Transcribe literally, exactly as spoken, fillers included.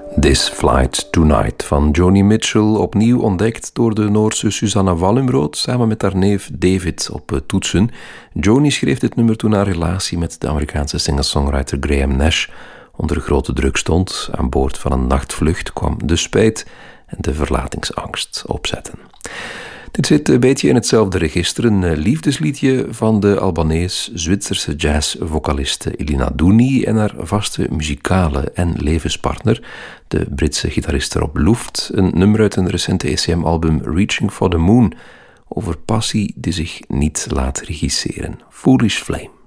This Flight Tonight van Joni Mitchell, opnieuw ontdekt door de Noorse Susanna Wallenrood samen met haar neef David op toetsen. Joni schreef dit nummer toen haar relatie met de Amerikaanse singer-songwriter Graham Nash onder grote druk stond. Aan boord van een nachtvlucht kwam de spijt en de verlatingsangst opzetten. Dit zit een beetje in hetzelfde register, een liefdesliedje van de Albanees-Zwitserse jazzvocaliste Elina Dooney en haar vaste muzikale en levenspartner, de Britse gitariste Rob Luft, een nummer uit een recente E C M-album Reaching for the Moon, over passie die zich niet laat regisseren. Foolish Flame.